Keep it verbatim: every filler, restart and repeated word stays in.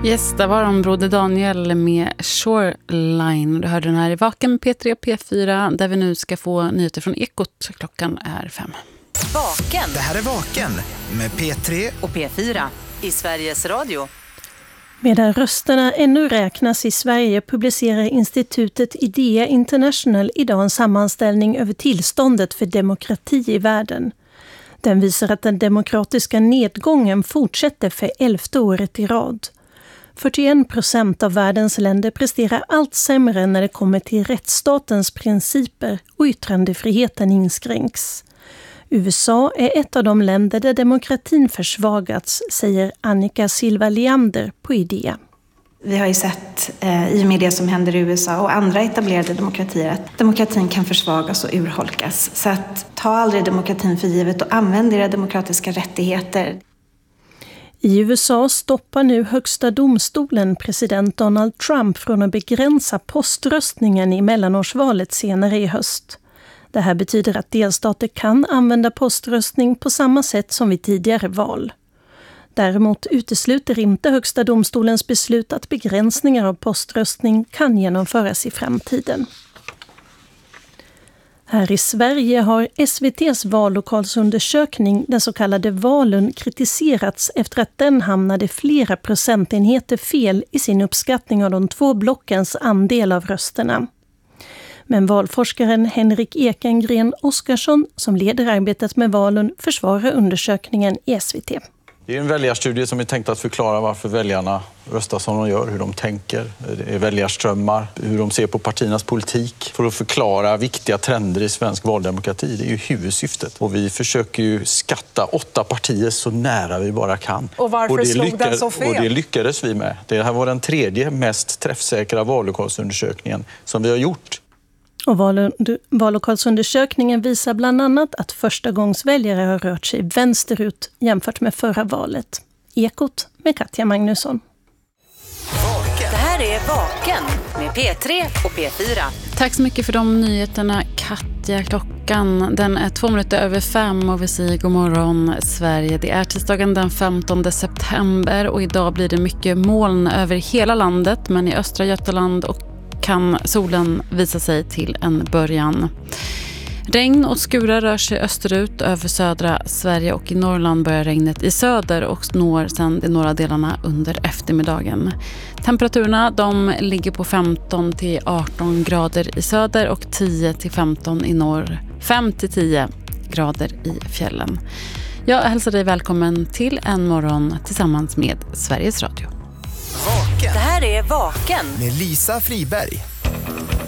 Yes, där var de Broder Daniel med Shoreline. Du hörde den här i Vaken med P tre och P fyra där vi nu ska få nyheter från Ekot. Klockan är fem. Vaken. Det här är Vaken med P tre och P fyra i Sveriges Radio. Medan rösterna ännu räknas i Sverige publicerar institutet Idea International idag en sammanställning över tillståndet för demokrati i världen. Den visar att den demokratiska nedgången fortsätter för elfte året i rad. fyrtioen procent av världens länder presterar allt sämre när det kommer till rättsstatens principer och yttrandefriheten inskränks. U S A är ett av de länder där demokratin försvagats, säger Annika Silva Leander på Idea. Vi har ju sett eh, i och med det som händer i U S A och andra etablerade demokratier att demokratin kan försvagas och urholkas. Så att ta aldrig demokratin för givet och använd era demokratiska rättigheter. I U S A stoppar nu högsta domstolen president Donald Trump från att begränsa poströstningen i mellanårsvalet senare i höst. Det här betyder att delstater kan använda poströstning på samma sätt som vid tidigare val. Däremot utesluter inte högsta domstolens beslut att begränsningar av poströstning kan genomföras i framtiden. Här i Sverige har S V T:s vallokalsundersökning, den så kallade Valun, kritiserats efter att den hamnade flera procentenheter fel i sin uppskattning av de två blockens andel av rösterna. Men valforskaren Henrik Ekengren Oskarsson, som leder arbetet med Valun, försvarar undersökningen i S V T. Det är en väljarstudie som är tänkt att förklara varför väljarna röstar som de gör, hur de tänker, det är väljarströmmar, hur de ser på partiernas politik. För att förklara viktiga trender i svensk valdemokrati, det är ju huvudsyftet. Och vi försöker ju skatta åtta partier så nära vi bara kan. Och varför och det slog lyckades, den så fel? Och det lyckades vi med. Det här var den tredje mest träffsäkra vallokalsundersökningen som vi har gjort. Och vallokalsundersökningen visar bland annat att förstagångsväljare har rört sig vänsterut jämfört med förra valet. Ekot med Katja Magnusson. Det här är Vaken med P tre och P fyra. Tack så mycket för de nyheterna, Katja. Klockan den är två minuter över fem och vi säger god morgon Sverige. Det är tisdagen den femtonde september och idag blir det mycket moln över hela landet, men i östra Götaland och kan solen visa sig till en början. Regn och skurar rör sig österut över södra Sverige och i Norrland börjar regnet i söder och når sedan de norra delarna under eftermiddagen. Temperaturerna de ligger på femton till arton grader i söder och tio till femton i norr, fem till tio grader i fjällen. Jag hälsar dig välkommen till en morgon tillsammans med Sveriges Radio. Vaken. Det här är Vaken med Lisa Friberg.